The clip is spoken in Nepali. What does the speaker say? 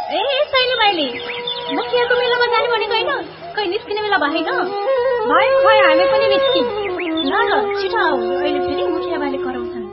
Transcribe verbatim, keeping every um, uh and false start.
ए शैली भाइले म चियाको मेलामा जाने भनेको होइन, कहीँ निस्किने बेला भएन? भयो भयो हामी पनि निस्कियौँ। ल ल छिटो आऊ,